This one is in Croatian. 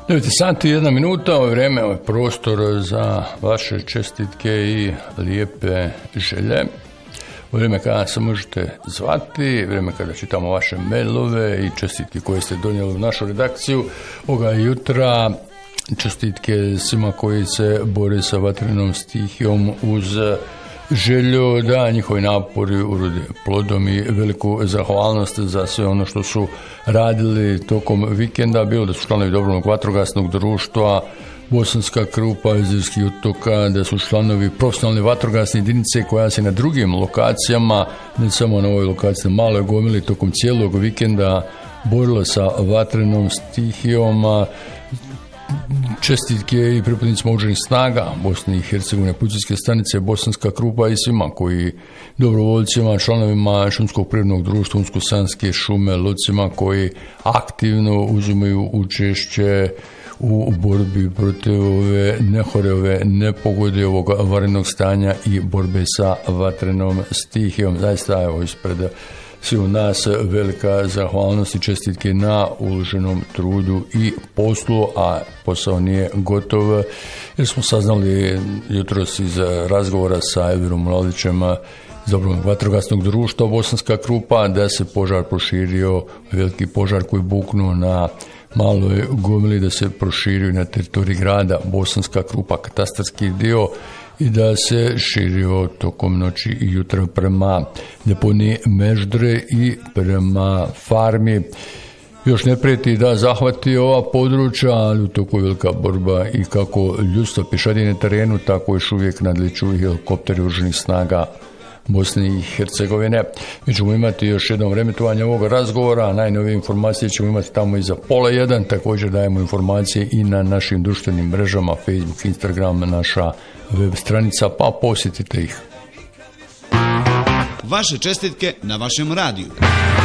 9 sati 1 minuta, ovo je vrijeme, ovo je prostor za vaše čestitke i lijepe želje. Ovo je vrijeme kada se možete zvati, vrijeme kada čitamo vaše mailove i čestitke koje ste donijeli u našu redakciju. Ovoga jutra čestitke svima koji se bore sa vatrenom stihijom uz želju da njihovi napori urode plodom i veliku zahvalnost za sve ono što su radili tokom vikenda, bilo da su članovi dobrovoljnog vatrogasnog društva Bosanska Krupa, Jezerskih otoka, da su članovi profesionalne vatrogasne jedinice koja se na drugim lokacijama, ne samo na ovoj lokaciji, Maloj Gomili, tokom cijelog vikenda borila sa vatrenom stihijom. Čestitke i pripadnicima oružanih snaga Bosne i Hercegovine, policijske stanice Bosanska Krupa i svima koji dobrovoljcima, članovima Šumskog prirodnog društva Unsko-Sanske šume, locima koji aktivno uzimaju učešće u borbi protiv ove nehore, ove nepogode, ovog vanrednog stanja i borbe sa vatrenom stihijom. Zaista, evo, ispred svi u nas velika zahvalnost i čestitke na uloženom trudu i poslu, a posao nije gotov, jer smo saznali jutros iz razgovora sa Elvirom Mladićem iz dobrovoljnog vatrogasnog društva Bosanska Krupa da se požar proširio, veliki požar koji buknuo na Maloj Gomili, da se proširio na teritoriji grada Bosanska Krupa, katastarski dio, i da se širio tokom noći i jutra prema deponiji Meždre i prema farmi. Još ne prijeti da zahvati ova područja, ali u toku je velika borba i kako ljudstvo pješadije na terenu, tako još uvijek nadliču i helikopteri oružanih snaga Bosne i Hercegovine. Mi ćemo imati još jedno vremetovanje ovog razgovora, najnovije informacije ćemo imati tamo iza 12:30, također dajemo informacije i na našim društvenim mrežama, Facebook, Instagram, naša web stranica, pa posjetite ih. Vaše čestitke na vašem radiju.